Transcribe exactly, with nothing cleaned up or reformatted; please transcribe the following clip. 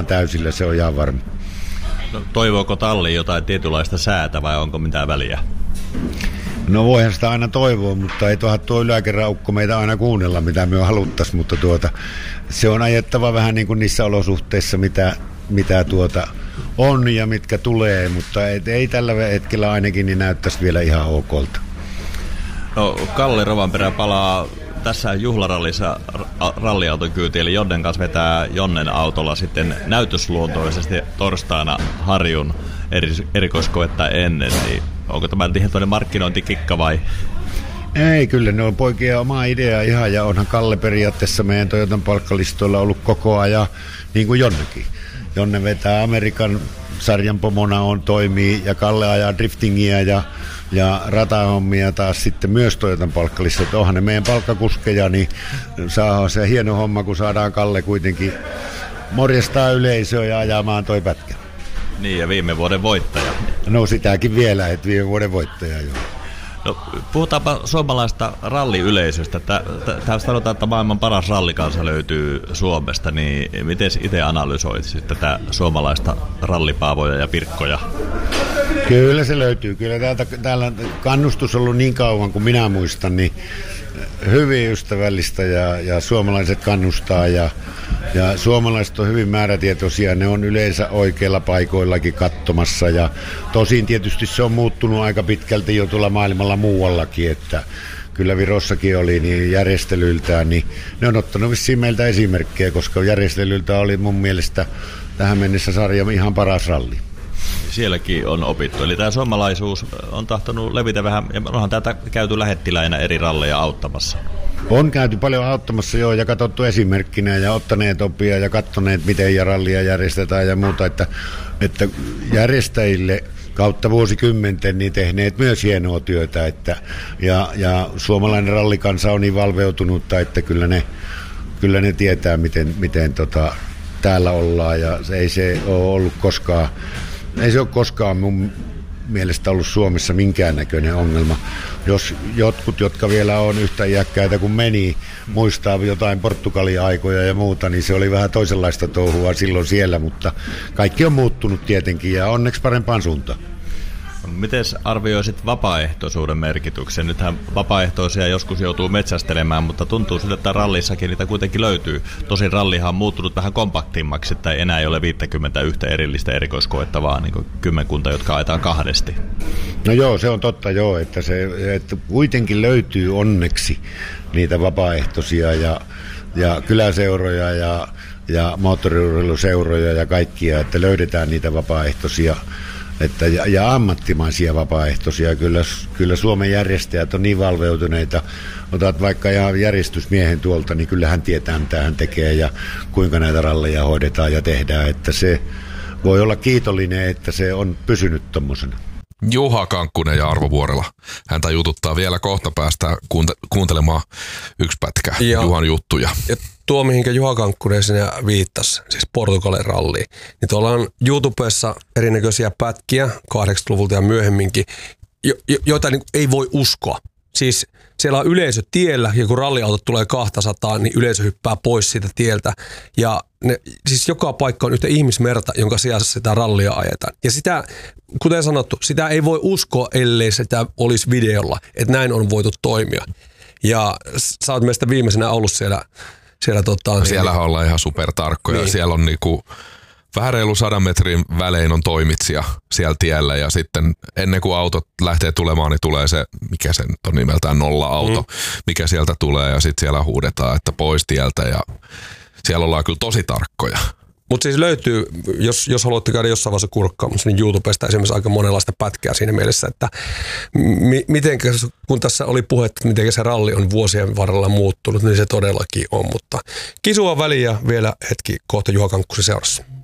täysillä, se on ihan varma. No, toivooko talli jotain tietynlaista säätä vai onko mitään väliä? No voihan sitä aina toivoa, mutta ei tuohan tuo yläkerraukko meitä aina kuunnella, mitä me haluttaisiin, mutta tuota, se on ajettava vähän niin kuin niissä olosuhteissa, mitä, mitä tuota on ja mitkä tulee, mutta et, ei tällä hetkellä ainakin niin näyttäisi vielä ihan okolta. No, Kalle Rovanperä palaa tässä juhlarallissa ralliauton kyytiin, eli Jonnen kanssa vetää Jonnen autolla sitten näytösluontoisesti torstaina Harjun erikoiskoetta ennen, niin onko tämä ihan markkinointikikka vai? Ei, kyllä ne on poikien oma idea ihan, ja onhan Kalle periaatteessa meidän Toyotan palkkalistoilla ollut koko ajan, niin kuin Jonnekin. Jonne vetää Amerikan sarjan pomona on toimii, ja Kalle ajaa driftingiä ja, ja ratahommia taas sitten myös Toyotan palkkalistot. Onhan ne meidän palkkakuskeja, niin saa se hieno homma, kun saadaan Kalle kuitenkin morjestaa yleisöä ja ajamaan toi pätkä. Niin, ja viime vuoden voittaja. No sitäkin vielä, että viime vuoden voittaja joo. No, puhutaanpa suomalaista ralliyleisöstä. Täällä sanotaan, että maailman paras rallikansa löytyy Suomesta, niin miten itse analysoit tätä suomalaista rallipaavoja ja pirkkoja? Kyllä se löytyy. Kyllä täältä, täällä kannustus on ollut niin kauan kuin minä muistan, niin hyvin ystävällistä ja, ja suomalaiset kannustaa ja, ja suomalaiset on hyvin määrätietoisia, ne on yleensä oikeilla paikoillakin katsomassa ja tosin tietysti se on muuttunut aika pitkälti jo tuolla maailmalla muuallakin, että kyllä Virossakin oli niin järjestelyiltään, niin ne on ottanut vissiin meiltä esimerkkejä, koska järjestelyiltä oli mun mielestä tähän mennessä sarja ihan paras ralli. Sielläkin on opittu. Eli tämä suomalaisuus on tahtonut levitä vähän, ja onhan täältä käyty lähettiläinä eri ralleja auttamassa. On käyty paljon auttamassa joo, ja katsottu esimerkkinä ja ottaneet oppia ja katsoneet, miten ja rallia järjestetään ja muuta, että, että järjestäjille kautta vuosikymmenten niin tehneet myös hienoa työtä, että, ja, ja suomalainen rallikansa on niin valveutunutta, että kyllä ne, kyllä ne tietää, miten, miten tota, täällä ollaan, ja se ei se ole ollut koskaan. Ei se ole koskaan mun mielestä ollut Suomessa minkäännäköinen ongelma. Jos jotkut, jotka vielä on yhtä iäkkäitä kuin meni, muistaa jotain Portugalin aikoja ja muuta, niin se oli vähän toisenlaista touhua silloin siellä, mutta kaikki on muuttunut tietenkin ja onneksi parempaan suuntaan. Miten arvioisit vapaaehtoisuuden merkityksen? Nythän vapaaehtoisia joskus joutuu metsästelemään, mutta tuntuu siltä, että rallissakin niitä kuitenkin löytyy. Tosin rallihan on muuttunut vähän kompaktimmaksi, että enää ei ole viisikymmentäyksi erillistä erikoiskoetta, vaan niin kymmenkunta, jotka ajetaan kahdesti. No joo, se on totta joo, että, se, että kuitenkin löytyy onneksi niitä vapaaehtoisia ja, ja kyläseuroja ja, ja moottoriurheiluseuroja ja kaikkia, että löydetään niitä vapaaehtoisia. Että, ja, ja ammattimaisia vapaaehtoisia, kyllä, kyllä Suomen järjestäjät on niin valveutuneita. Otat vaikka ihan järjestysmiehen tuolta, niin kyllä hän tietää, mitä hän tekee ja kuinka näitä ralleja hoidetaan ja tehdään. Että se voi olla kiitollinen, että se on pysynyt tommosena. Juha Kankkunen ja Arvo Vuorela. Häntä jututtaa vielä kohta, päästään kuunte- kuuntelemaan yksi pätkä ja, Juhan juttuja. Ja tuo, mihinkä Juha Kankkunen sinä viittasi, siis Portugalin ralliin, niin tuolla on YouTubessa erinäköisiä pätkiä kahdeksankymmentäluvulta ja myöhemminkin, jo, jo, joita niin ei voi uskoa. Siis siellä on yleisö tiellä ja kun ralliautot tulee kaksisataa, niin yleisö hyppää pois siitä tieltä. Ja ne, siis joka paikka on yhtä ihmismerta, jonka sijassa sitä rallia ajetaan. Ja sitä, kuten sanottu, sitä ei voi uskoa, ellei sitä olisi videolla, että näin on voitu toimia. Ja sä oot meistä viimeisenä ollut siellä. Siellä tota, Siellähän niin, ollaan ihan supertarkkoja. Niin. Siellä on niinku vähän reilu sadan metrin välein on toimitsija siellä tiellä ja sitten ennen kuin autot lähtee tulemaan, niin tulee se, mikä se on nimeltään nolla-auto, mm. mikä sieltä tulee ja sitten siellä huudetaan, että pois tieltä ja siellä ollaan kyllä tosi tarkkoja. Mutta siis löytyy, jos, jos haluatte käydä jossain vaiheessa kurkkaamassa, niin YouTubesta esimerkiksi aika monenlaista pätkää siinä mielessä, että mi, miten, kun tässä oli puhetta, että miten se ralli on vuosien varrella muuttunut, niin se todellakin on. Mutta kisua väliä vielä hetki kohta Juha Kankkusen seurassa.